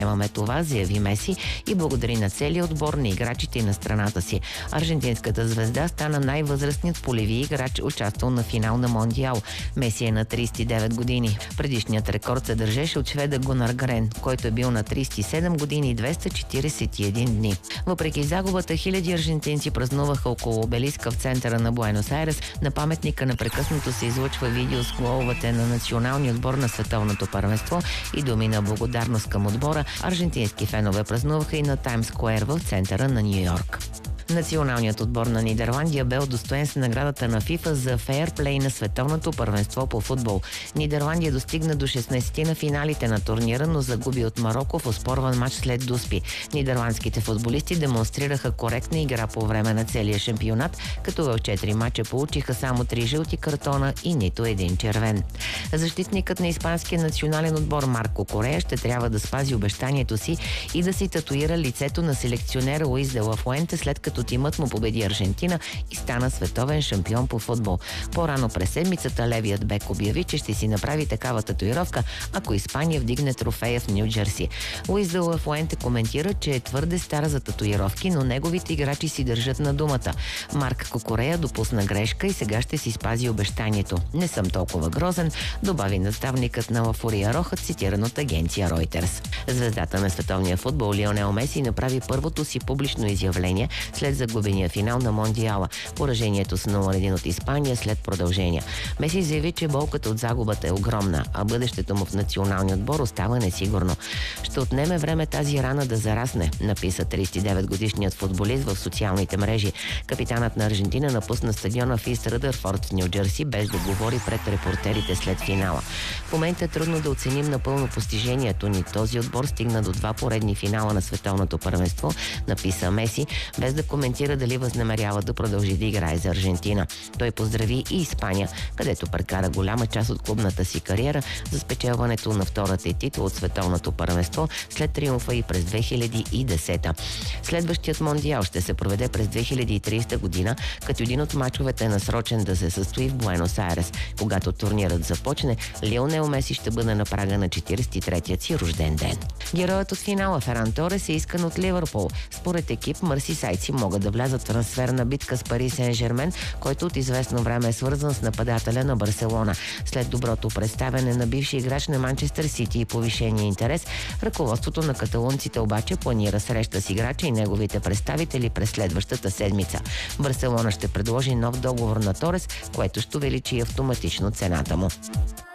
Имаме това, заяви Меси и благодари на целия отбор, на играчите и на страната си. Аржентинската звезда стана най-възрастният полеви играч, участвал на финал на Мондиал. Меси е на 39 години. Предишният рекорд се държеше от шведа Гунар Грен, който е бил на 37 години и 241 дни. Въпреки загубата, хиляди аржентинци празнуваха около обелиска в центъра на Буенос Айрес. На паметника непрекъснато се излъчва видео с головете на националния отбор на световното първенство и думи на благодарност към отбора. Аржентински фенове празнуваха и на Таймс Скуер в центъра на Ню-Йорк. Националният отбор на Нидерландия бе удостоен с наградата на ФИФА за фейерплей на световното първенство по футбол. Нидерландия достигна до 16 на финалите на турнира, но загуби от Мароко в оспорван матч след дуспи. Нидерландските футболисти демонстрираха коректна игра по време на целия шампионат, като в 4 мача получиха само 3 жълти картона и нито един червен. Защитникът на испанския национален отбор Марко Корея ще трябва да спази обещанието си и да си татуира лицето на селекционера Луис де ла Фуенте, след като тимът му победи Аржентина и стана световен шампион по футбол. По-рано през седмицата левият бек обяви, че ще си направи такава татуировка, ако Испания вдигне трофея в Ню Джерси. Луис де ла Фуенте коментира, че е твърде стар за татуировки, но неговите играчи си държат на думата. Марк Кокорея допусна грешка и сега ще си спази обещанието. Не съм толкова грозен, добави наставникът на Лафория Роха, цитиран от агенция Reuters. Звездата на световния футбол Лионел Меси направи първото си публично изявление след загубения финал на Мондиала. Поражението с 0-1 от Испания след продължения. Меси заяви, че болката от загубата е огромна, а бъдещето му в националния отбор остава несигурно. Ще отнеме време тази рана да зарасне, написа 39-годишният футболист в социалните мрежи. Капитанът на Аржентина напусна стадиона в Ист Ръдърфорд в Ню Джерси без да говори пред репортерите след финала. В момента е трудно да оценим напълно постижението ни. Този отбор стигна до 2 поредни финала на световното първенство, написа Меси, без да коментира дали възнамерява да продължи да играе за Аржентина. Той поздрави и Испания, където прекара голяма част от клубната си кариера за спечелването на втората й титла от световното първенство след триумфа и през 2010. Следващият мондиал ще се проведе през 2030 година, като един от мачовете е насрочен да се състои в Буенос Айрес. Когато турнирът започне, Лионел Меси ще бъде на прага на 43-тият си рожден ден. Героят от финала Феран Торес е искан от Ливърпул. Според екип, марсисайци могат да влязат в трансферна битка с Пари Сен-Жермен, който от известно време е свързан с нападателя на Барселона. След доброто представяне на бивши играч на Манчестър Сити и повишения интерес, ръководството на каталунците обаче планира среща с играча и неговите представители през следващата седмица. Барселона ще предложи нов договор на Торес, което ще увеличи автоматично цената му.